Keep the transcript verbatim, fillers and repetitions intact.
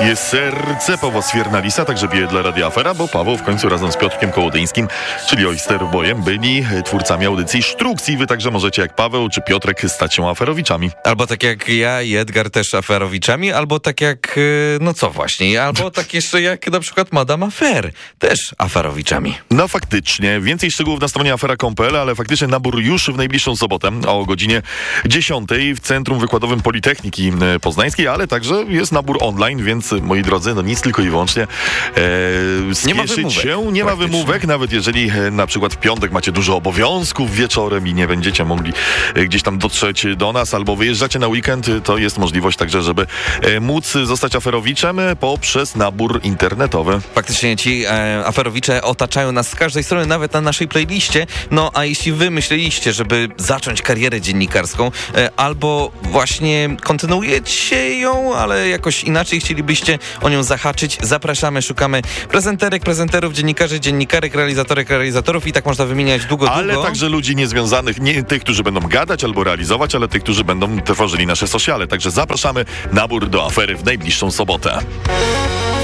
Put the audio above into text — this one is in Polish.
Jest serce Pawła Swiernalisa, także bije dla Radia Afera, bo Paweł w końcu razem z Piotrkiem Kołodyńskim, czyli Oysterboyem, byli twórcami audycji Sztruks i wy także możecie jak Paweł czy Piotrek stać się aferowiczami. Albo tak jak ja i Edgar też aferowiczami, albo tak jak, no co właśnie, albo tak jeszcze jak na przykład Madame Afer, też aferowiczami. No faktycznie, więcej szczegółów na stronie afera kropka com kropka p l, ale faktycznie nabór już w najbliższą sobotę o godzinie dziesiątej w Centrum Wykładowym Politechniki Poznańskiej, ale także jest nabór online, więc moi drodzy, no nic tylko i wyłącznie e, spieszyć nie ma wymówek, się, nie ma wymówek, nawet jeżeli e, na przykład w piątek macie dużo obowiązków wieczorem i nie będziecie mogli e, gdzieś tam dotrzeć do nas, albo wyjeżdżacie na weekend, to jest możliwość także, żeby e, móc zostać aferowiczem poprzez nabór internetowy. Faktycznie ci e, aferowicze otaczają nas z każdej strony, nawet na naszej playliście. No a jeśli wy myśleliście, żeby zacząć karierę dziennikarską, e, albo właśnie kontynuujecie ją, ale jakoś inaczej chcielibyście o nią zahaczyć, zapraszamy, szukamy prezenterek, prezenterów, dziennikarzy, dziennikarek, realizatorek, realizatorów i tak można wymieniać długo, długo. Ale także ludzi niezwiązanych, nie tych, którzy będą gadać albo realizować, ale tych, którzy będą tworzyli nasze sociale. Także zapraszamy, nabór do afery w najbliższą sobotę.